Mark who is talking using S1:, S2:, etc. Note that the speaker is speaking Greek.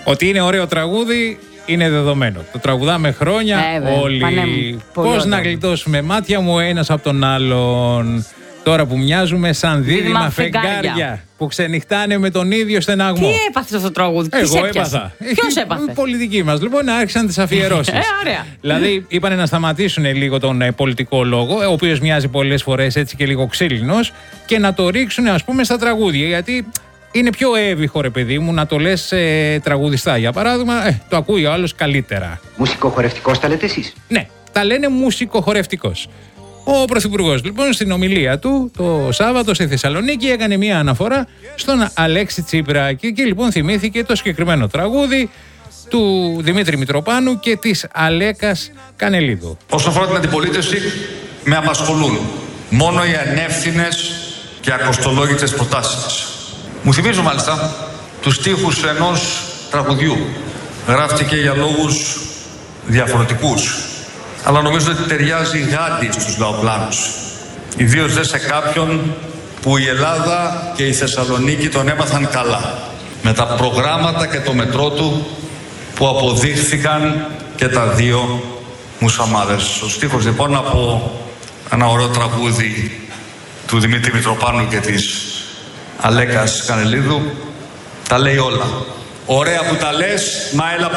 S1: Ότι είναι ωραίο τραγούδι είναι δεδομένο. Το τραγουδάμε χρόνια όλοι. Πώς να γλιτώσουμε μάτια μου ένας από τον άλλον. Τώρα που μοιάζουμε σαν δίδυμα φεγγάρια που ξενυχτάνε με τον ίδιο στεναγμό.
S2: Τι έπαθε αυτό το τραγούδι,
S1: εγώ έπαθα.
S2: Ποιος έπαθε?
S1: Οι πολιτικοί μας λοιπόν άρχισαν τις αφιερώσεις.
S2: Ωραία.
S1: Δηλαδή είπανε να σταματήσουν λίγο τον πολιτικό λόγο, ο οποίος μοιάζει πολλές φορές έτσι και λίγο ξύλινος, και να το ρίξουν ας πούμε στα τραγούδια. Γιατί είναι πιο εύβηχο, ρε παιδί μου, να το λες τραγουδιστά. Για παράδειγμα, το ακούει ο άλλος καλύτερα.
S3: Μουσικοχορευτικός τα λέτε εσείς?
S1: Ναι, τα λένε μουσικοχορευτικός. Ο Πρωθυπουργός λοιπόν στην ομιλία του το Σάββατο στη Θεσσαλονίκη έκανε μια αναφορά στον Αλέξη Τσίπρα και εκεί λοιπόν θυμήθηκε το συγκεκριμένο τραγούδι του Δημήτρη Μητροπάνου και της Αλέκας Κανελίδου.
S4: Όσον αφορά την αντιπολίτευση, με απασχολούν μόνο οι ανεύθυνες και ακοστολόγητες προτάσεις της. Μου θυμίζω μάλιστα τους στίχους ενός τραγουδιού. Γράφτηκε για λόγους διαφορετικούς, αλλά νομίζω ότι ταιριάζει γάντι στους λαοπλάνους. Ιδίως δε σε κάποιον που η Ελλάδα και η Θεσσαλονίκη τον έμαθαν καλά. Με τα προγράμματα και το μετρό του που αποδείχθηκαν και τα δύο μουσαμάδες. Ο στίχος λοιπόν από ένα ωραίο τραγούδι του Δημήτρη Μητροπάνου και της Αλέκας Κανελίδου τα λέει όλα. Ωραία που τα λες, μα έλα που